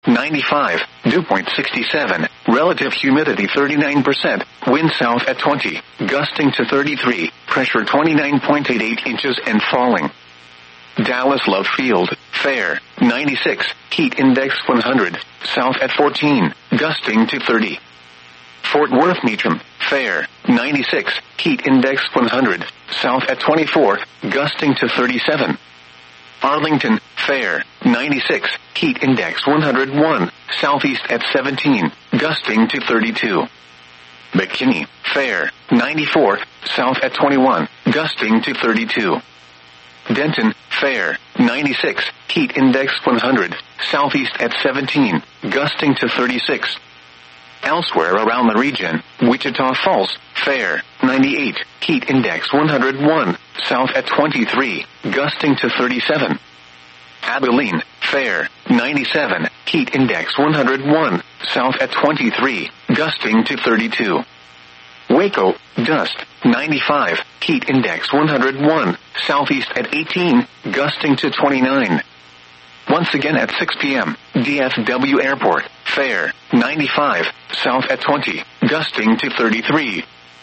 95, dew point 67, relative humidity 39%, wind south at 20, gusting to 33, pressure 29.88 inches and falling. Dallas Love Field, fair, 96, heat index 100, south at 14, gusting to 30. Fort Worth Meacham, fair, 96, heat index 100, south at 24, gusting to 37. Arlington, fair, 96, heat index 101, southeast at 17, gusting to 32. McKinney, fair, 94, south at 21, gusting to 32. Denton, fair, 96, heat index 100, southeast at 17, gusting to 36. Elsewhere around the region, Wichita Falls, fair, 98, heat index 101, south at 23, gusting to 37. Abilene, fair, 97, heat index 101, south at 23, gusting to 32. Waco, dust, 95, heat index 101, southeast at 18, gusting to 29. Once again at 6 p.m., DFW Airport, fair, 95, south at 20, gusting to 33.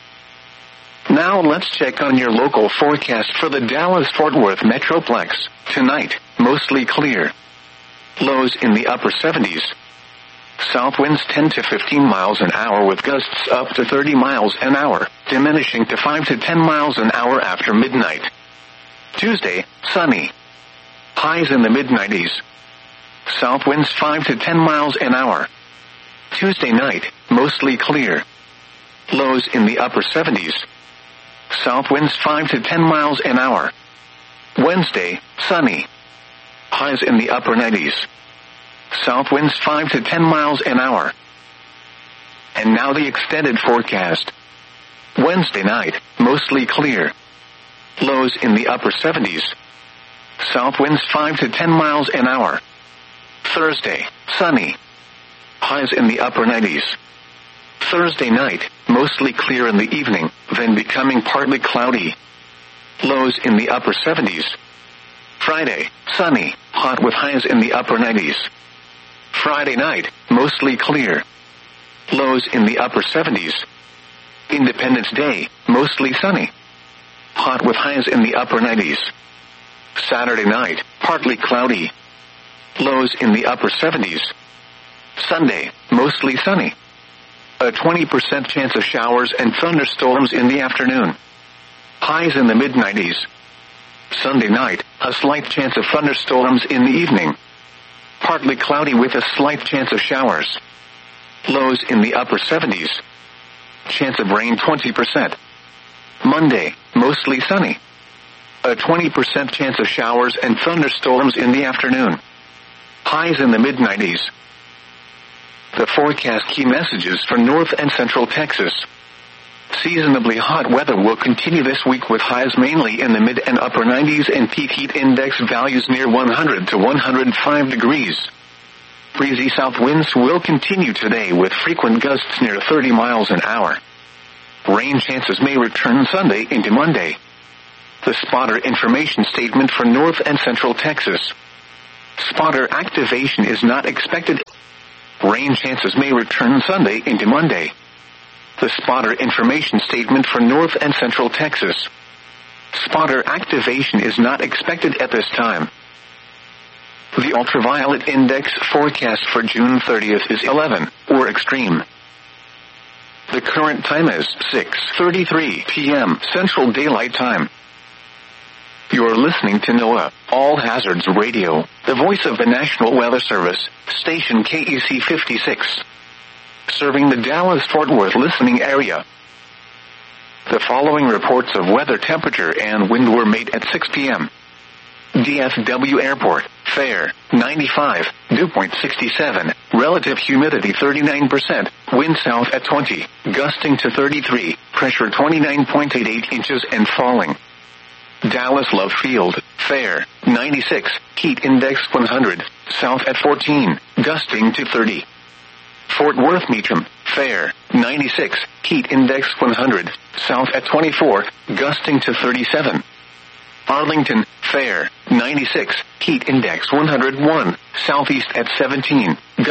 Now let's check on your local forecast for the Dallas-Fort Worth Metroplex. Tonight, mostly clear. Lows in the upper 70s. South winds 10 to 15 miles an hour with gusts up to 30 miles an hour, diminishing to 5 to 10 miles an hour after midnight. Tuesday, sunny. Highs in the mid-90s. South winds 5 to 10 miles an hour. Tuesday night, mostly clear. Lows in the upper 70s. South winds 5 to 10 miles an hour. Wednesday, sunny. Highs in the upper 90s. South winds 5 to 10 miles an hour. And now the extended forecast. Wednesday night, mostly clear. Lows in the upper 70s. South winds 5 to 10 miles an hour. Thursday, sunny. Highs in the upper 90s. Thursday night, mostly clear in the evening, then becoming partly cloudy. Lows in the upper 70s. Friday, sunny, hot with highs in the upper 90s. Friday night, mostly clear. Lows in the upper 70s. Independence Day, mostly sunny. Hot with highs in the upper 90s. Saturday night, partly cloudy. Lows in the upper 70s. Sunday, mostly sunny. A 20% chance of showers and thunderstorms in the afternoon. Highs in the mid-90s. Sunday night, a slight chance of thunderstorms in the evening. Partly cloudy with a slight chance of showers. Lows in the upper 70s. Chance of rain 20%. Monday, mostly sunny. A 20% chance of showers and thunderstorms in the afternoon. Highs in the mid-90s. The forecast key messages for North and Central Texas. Seasonably hot weather will continue this week with highs mainly in the mid and upper 90s and peak heat index values near 100 to 105 degrees. Breezy south winds will continue today with frequent gusts near 30 miles an hour. Rain chances may return Sunday into Monday. The spotter information statement for North and Central Texas. Spotter activation is not expected. Rain chances may return Sunday into Monday. The spotter information statement for North and Central Texas. Spotter activation is not expected at this time. The ultraviolet index forecast for June 30th is 11, or extreme. The current time is 6:33 p.m. Central Daylight Time. You're listening to NOAA, All Hazards Radio, the voice of the National Weather Service, station KEC 56. Serving the Dallas-Fort Worth listening area. The following reports of weather temperature and wind were made at 6 p.m. DFW Airport, fair, 95, dew point 67, relative humidity 39%, wind south at 20, gusting to 33, pressure 29.88 inches and falling. Dallas Love Field, fair, 96, heat index 100, south at 14, gusting to 30. Fort Worth Meacham, fair, 96, heat index 100, south at 24, gusting to 37. Arlington, fair, 96, heat index 101, southeast at 17,